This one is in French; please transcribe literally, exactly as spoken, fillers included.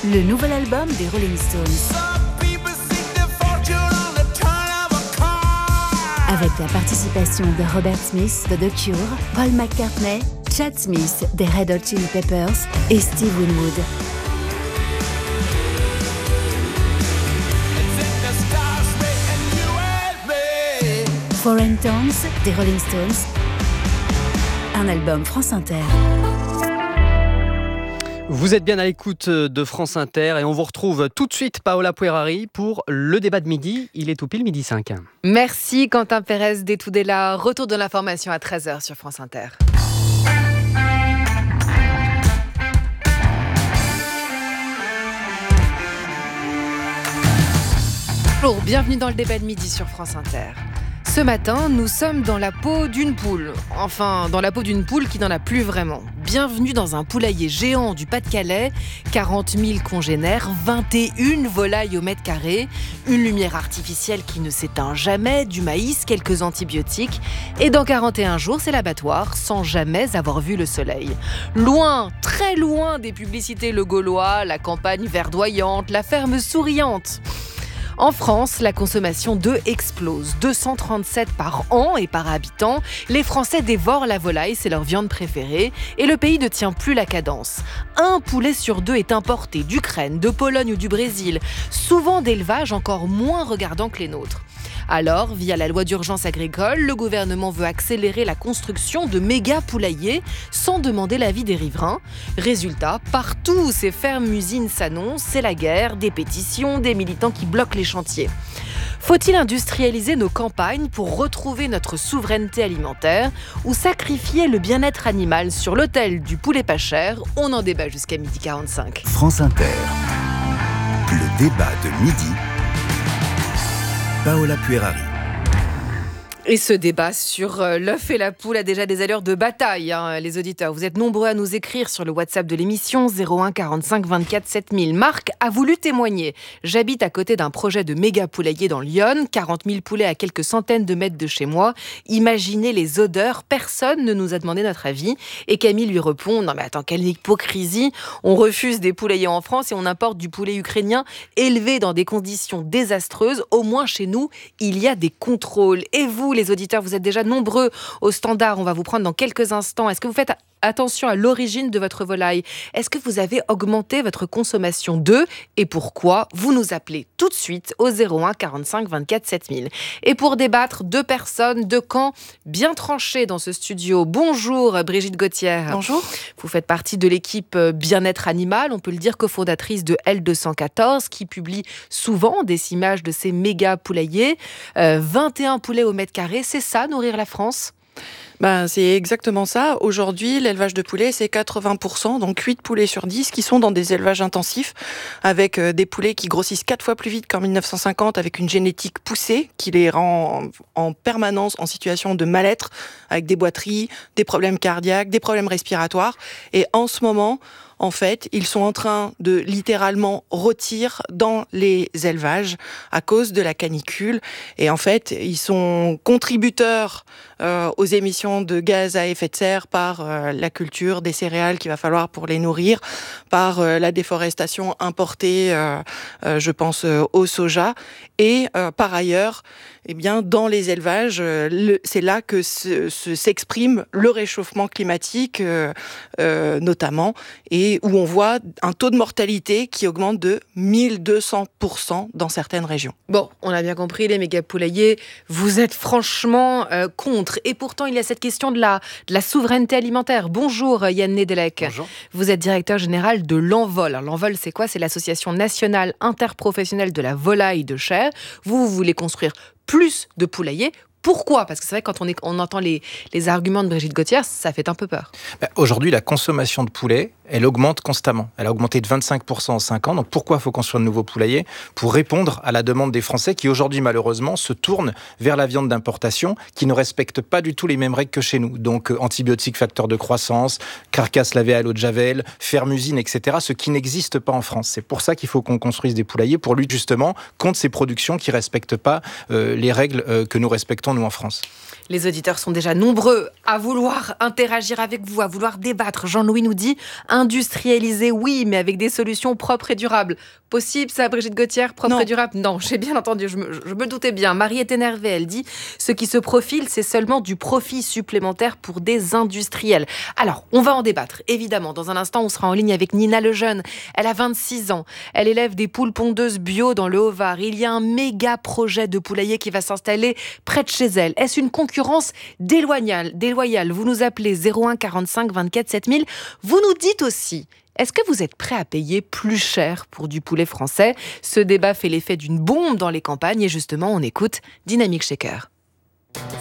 le nouvel album des Rolling Stones. Avec la participation de Robert Smith de The Cure, Paul McCartney, Chad Smith des Red Hot Chili Peppers et Steve Winwood. Foreign Tones des Rolling Stones. Un album France Inter. Vous êtes bien à l'écoute de France Inter et on vous retrouve tout de suite, Paola Puerari, pour le débat de midi. Il est tout pile midi cinq. Merci Quentin Pérez d'Etoudela. Retour de l'information à treize heures sur France Inter. Bonjour, bienvenue dans le débat de midi sur France Inter. Ce matin, nous sommes dans la peau d'une poule. Enfin, dans la peau d'une poule qui n'en a plus vraiment. Bienvenue dans un poulailler géant du Pas-de-Calais. quarante mille congénères, vingt et une volailles au mètre carré, une lumière artificielle qui ne s'éteint jamais, du maïs, quelques antibiotiques. Et dans quarante et un jours, c'est l'abattoir, sans jamais avoir vu le soleil. Loin, très loin des publicités Le Gaulois, la campagne verdoyante, la ferme souriante. En France, la consommation d'œufs explose. deux cent trente-sept par an et par habitant. Les Français dévorent la volaille, c'est leur viande préférée. Et le pays ne tient plus la cadence. Un poulet sur deux est importé d'Ukraine, de Pologne ou du Brésil. Souvent d'élevages encore moins regardants que les nôtres. Alors, via la loi d'urgence agricole, le gouvernement veut accélérer la construction de méga poulaillers sans demander l'avis des riverains. Résultat, partout où ces fermes-usines s'annoncent, c'est la guerre, des pétitions, des militants qui bloquent les chantiers. Faut-il industrialiser nos campagnes pour retrouver notre souveraineté alimentaire ou sacrifier le bien-être animal sur l'autel du poulet pas cher ? On en débat jusqu'à midi quarante-cinq. France Inter, le débat de midi. Paola Puerari. Et ce débat sur l'œuf et la poule a déjà des allures de bataille, hein, les auditeurs. Vous êtes nombreux à nous écrire sur le WhatsApp de l'émission zéro un quarante-cinq vingt-quatre sept mille. Marc a voulu témoigner. J'habite à côté d'un projet de méga poulailler dans l'Yonne, quarante mille poulets à quelques centaines de mètres de chez moi. Imaginez les odeurs, personne ne nous a demandé notre avis. Et Camille lui répond, non mais attends, quelle hypocrisie. On refuse des poulaillers en France et on importe du poulet ukrainien élevé dans des conditions désastreuses. Au moins chez nous, il y a des contrôles. Et vous, les auditeurs, vous êtes déjà nombreux au standard. On va vous prendre dans quelques instants. Est-ce que vous faites attention à l'origine de votre volaille ? Est-ce que vous avez augmenté votre consommation d'œufs ? Et pourquoi ? Vous nous appelez tout de suite au zéro un quarante-cinq vingt-quatre sept mille. Et pour débattre, deux personnes, deux camps bien tranchés dans ce studio. Bonjour Brigitte Gauthier. Bonjour. Vous faites partie de l'équipe Bien-être Animal, on peut le dire, cofondatrice de L deux cent quatorze, qui publie souvent des images de ces méga poulaillers. Euh, vingt et un poulets au mètre carré, c'est ça, nourrir la France ? Ben, c'est exactement ça. Aujourd'hui, l'élevage de poulets, c'est quatre-vingts pour cent, donc huit poulets sur dix qui sont dans des élevages intensifs, avec des poulets qui grossissent quatre fois plus vite qu'en mille neuf cent cinquante, avec une génétique poussée qui les rend en permanence en situation de mal-être, avec des boiteries, des problèmes cardiaques, des problèmes respiratoires. Et en ce moment, en fait, ils sont en train de littéralement rôtir dans les élevages à cause de la canicule. Et en fait, ils sont contributeurs euh, aux émissions de gaz à effet de serre par euh, la culture des céréales qu'il va falloir pour les nourrir, par euh, la déforestation importée, euh, euh, je pense euh, au soja. Et euh, par ailleurs, eh bien, dans les élevages, euh, le, c'est là que se, se, s'exprime le réchauffement climatique, euh, euh, notamment, et où on voit un taux de mortalité qui augmente de mille deux cents pour cent dans certaines régions. Bon, on a bien compris, les méga poulaillers, vous êtes franchement euh, contre. Et pourtant, il y a cette question de la, de la souveraineté alimentaire. Bonjour Yann Nedelec. Bonjour. Vous êtes directeur général de l'Envol. Alors, l'Envol, c'est quoi ? C'est l'association nationale interprofessionnelle de la volaille de chair. Vous, vous voulez construire plus de poulaillers. Pourquoi ? Parce que c'est vrai, quand on, est, on entend les, les arguments de Brigitte Gauthier, ça fait un peu peur. Ben, aujourd'hui, la consommation de poulet, elle augmente constamment. Elle a augmenté de vingt-cinq pour cent en cinq ans. Donc pourquoi il faut construire de nouveaux poulaillers ? Pour répondre à la demande des Français qui aujourd'hui, malheureusement, se tournent vers la viande d'importation qui ne respecte pas du tout les mêmes règles que chez nous. Donc euh, antibiotiques, facteurs de croissance, carcasses lavées à l'eau de Javel, ferme-usine, et cetera. Ce qui n'existe pas en France. C'est pour ça qu'il faut qu'on construise des poulaillers pour lutter justement contre ces productions qui ne respectent pas euh, les règles euh, que nous respectons nous en France. Les auditeurs sont déjà nombreux à vouloir interagir avec vous, à vouloir débattre. Jean-Louis nous dit « Industrialiser, oui, mais avec des solutions propres et durables. Possible ça, Brigitte Gauthier, propre Non. et durable? Non, j'ai bien entendu, je me, je me doutais bien. Marie est énervée, elle dit « Ce qui se profile, c'est seulement du profit supplémentaire pour des industriels ». Alors, on va en débattre, évidemment. Dans un instant, on sera en ligne avec Nina Lejeune. Elle a vingt-six ans. Elle élève des poules pondeuses bio dans le Haut-Var. Il y a un méga projet de poulailler qui va s'installer près de chez elle. Est-ce une concurrence déloyale, déloyale? Vous nous appelez zéro un quarante-cinq vingt-quatre sept mille. Vous nous dites aussi, est-ce que vous êtes prêt à payer plus cher pour du poulet français? Ce débat fait l'effet d'une bombe dans les campagnes et justement, on écoute Dynamic Shaker.